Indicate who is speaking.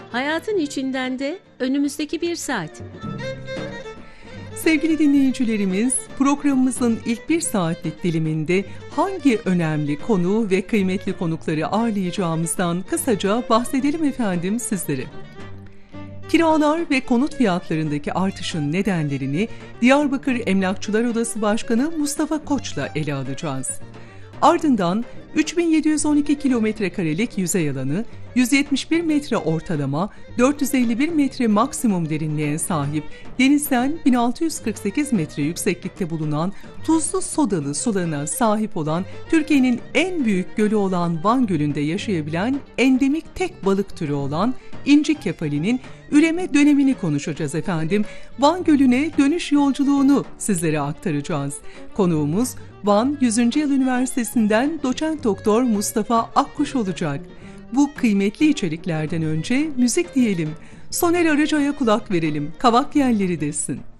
Speaker 1: Hayatın içinden de önümüzdeki bir saat.
Speaker 2: Sevgili dinleyicilerimiz, programımızın ilk bir saatlik diliminde hangi önemli konu ve kıymetli konukları ağırlayacağımızdan kısaca bahsedelim efendim sizlere. Kiralar ve konut fiyatlarındaki artışın nedenlerini Diyarbakır Emlakçılar Odası Başkanı Mustafa Koç'la ele alacağız. Ardından 3712 kilometrekarelik yüzey alanı, 171 metre ortalama, 451 metre maksimum derinliğe sahip, denizden 1648 metre yükseklikte bulunan tuzlu sodalı sularına sahip olan, Türkiye'nin en büyük gölü olan Van Gölü'nde yaşayabilen endemik tek balık türü olan İnci kefalinin üreme dönemini konuşacağız efendim. Van Gölü'ne dönüş yolculuğunu sizlere aktaracağız. Konuğumuz Van 100. Yıl Üniversitesi'nden Doçent Doktor Mustafa Akkuş olacak. Bu kıymetli içeriklerden önce müzik diyelim. Soner Arıcı'ya kulak verelim. Kavak Yelleri desin.